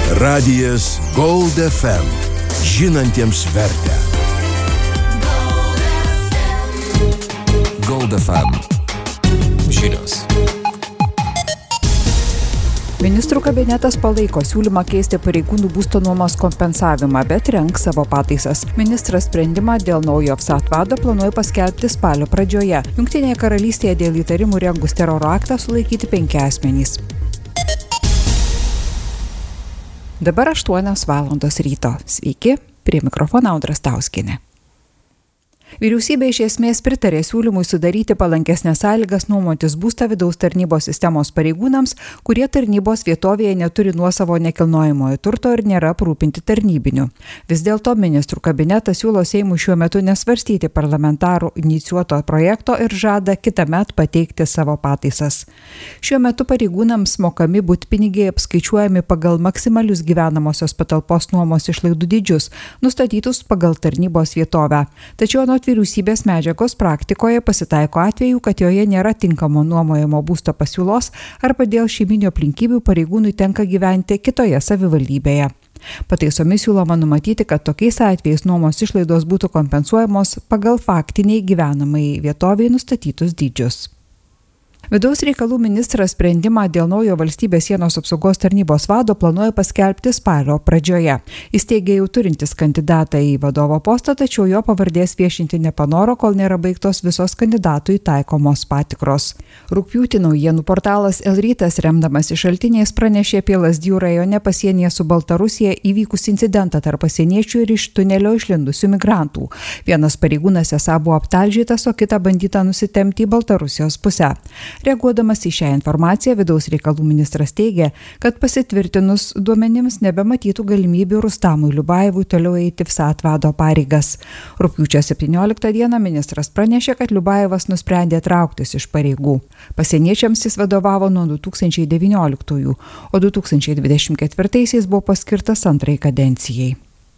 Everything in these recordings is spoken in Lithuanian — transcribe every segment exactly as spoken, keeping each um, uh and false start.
Radijas Gold F M. Žinantiems vertę. Gold F M. Žinios. Ministrų kabinetas palaiko siūlymą keisti pareigūnų būsto nuomos kompensavimą, bet rengs savo pataisas. Ministras sprendimą dėl naujo Vsat vado planuoja paskelbti spalio pradžioje. Jungtinėje karalystėje dėl įtarimų rengus teroro aktą sulaikyti penki asmenys. Dabar aštuonios valandos ryto. Sveiki, prie mikrofono Audra Stauskienė. Vyriausybė iš esmės pritarė siūlymui sudaryti palankesnės sąlygas nuomotis būstą vidaus tarnybos sistemos pareigūnams, kurie tarnybos vietovėje neturi nuosavo nekilnojamojo turto ir nėra aprūpinti tarnybiniu. Vis dėlto ministrų kabinetas siūlo Seimui šiuo metu nesvarstyti parlamentarų inicijuoto projekto ir žada kitąmet pateikti savo pataisas. Šiuo metu pareigūnams mokami butpinigiai apskaičiuojami pagal maksimalius gyvenamosios patalpos nuomos išlaidų dydžius, nustatytus pagal tarnybos vietovę. Tačiau nuo vyriausybės medžiagos praktikoje pasitaiko atvejų, kad joje nėra tinkamo nuomojamo būsto pasiūlos arba dėl šeiminių aplinkybių pareigūnui tenka gyventi kitoje savivaldybėje. Pataisomis siūloma numatyti, kad tokiais atvejais nuomos išlaidos būtų kompensuojamos pagal faktiniai gyvenamai vietovėje nustatytus dydžius. Vidaus reikalų ministras sprendimą dėl naujo valstybės sienos apsaugos tarnybos vado planuoja paskelbti spalio pradžioje. Jis teigia jau turintis kandidatą į vadovo postą, tačiau jo pavardės viešinti nepanoro, kol nėra baigtos visos kandidatui taikomos patikros. Rugpjūtį naujienų portalas El Rytas, remdamasis šaltiniais, pranešė apie Lazdijų rajone pasienyje su Baltarusija įvykusį incidentą tarp pasieniečių ir iš tunelio išlindusių migrantų. Vienas pareigūnas esą buvo aptalžytas, o kitą bandyta nusitempti į Baltarusijos pusę. Reaguodamas į šią informaciją, vidaus reikalų ministras teigia, kad pasitvirtinus duomenims nebematytų galimybių Rustamui Liubajevui toliau eiti Vsat vado pareigas. Rugpjūčio septynioliktą dieną ministras pranešė, kad Liubajevas nusprendė trauktis iš pareigų. Pasieniečiams jis vadovavo nuo du tūkstančiai devynioliktųjų, o du tūkstančiai dvidešimt ketvirtaisiais buvo paskirtas antrai kadencijai.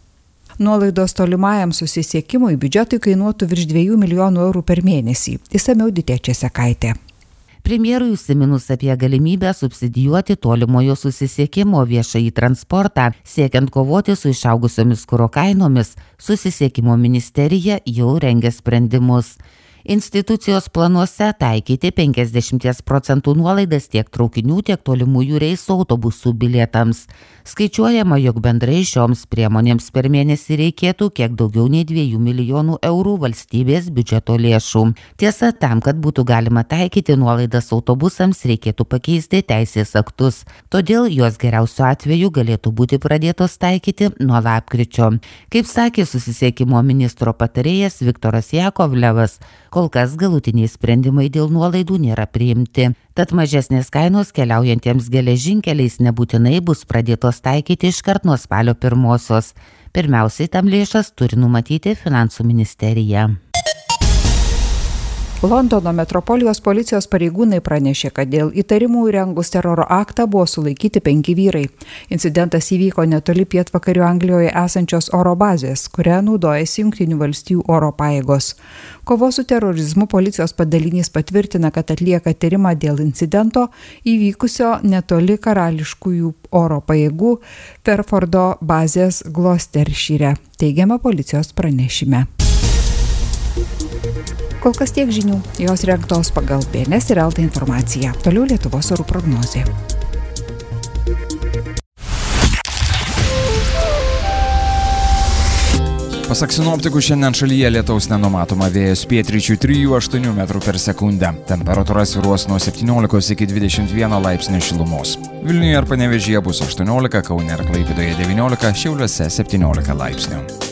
Nuolaidos tolimajam susisiekimui biudžetui kainuotų virš dviejų milijonų eurų per mėnesį. Išsamiau Ditė Česekaitė. Premjerui užsiminus apie galimybę subsidijuoti tolimojo susisiekimo viešąjį transportą, siekiant kovoti su išaugusiomis kuro kainomis, susisiekimo ministerija jau rengia sprendimus. Institucijos planuose taikyti penkiasdešimt procentų nuolaidas tiek traukinių, tiek tolimųjų reisų autobusų bilietams. Skaičiuojama, jog bendrai šioms priemonėms per mėnesį reikėtų kiek daugiau nei dviejų milijonų eurų valstybės biudžeto lėšų. Tiesa, tam, kad būtų galima taikyti nuolaidas autobusams, reikėtų pakeisti teisės aktus. Todėl jos geriausiu atveju galėtų būti pradėtos taikyti nuo lapkričio. Kaip sakė susisiekimo ministro patarėjas Viktoras Jakovlevas, kol kas galutiniai sprendimai dėl nuolaidų nėra priimti. Tad mažesnės kainos keliaujantiems geležinkeliais nebūtinai bus pradėtos taikyti iškart nuo spalio pirmosios. Pirmiausiai tam lėšas turi numatyti finansų ministerija. Londono metropolijos policijos pareigūnai pranešė, kad dėl įtarimų įrengus teroro aktą buvo sulaikyti penki vyrai. Incidentas įvyko netoli pietvakarių Anglijoje esančios oro bazės, kuria naudojasi Jungtinių valstijų oro pajėgos. Kovos su terorizmu policijos padalinys patvirtina, kad atlieka tyrimą dėl incidento įvykusio netoli karališkųjų oro pajėgų Ferfordo bazės Gloucestershire, teigiama policijos pranešime. Kol kas tiek žinių, jos rengtos pagal B N S ir Elta informaciją. Toliau Lietuvos orų prognozė. Pasak sinoptikų, šiandien šalyje lietaus nenumatoma, vėjas pietryčių trijų aštuonių metrų per sekundę. Temperatūra svyruos nuo septyniolikos iki dvidešimt vieno laipsnio šilumos. Vilniuje ir Panevėžyje bus aštuoniolika, Kaune ir Klaipėdoje devyniolika, Šiauliuose septyniolika laipsnių.